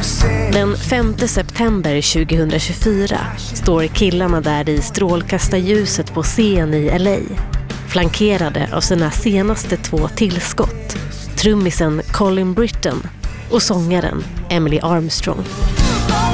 Den 5 september 2024 står killarna där i strålkastarljuset på scen i LA, flankerade av sina senaste 2 tillskott, trummisen Colin Britton och sångaren Emily Armstrong.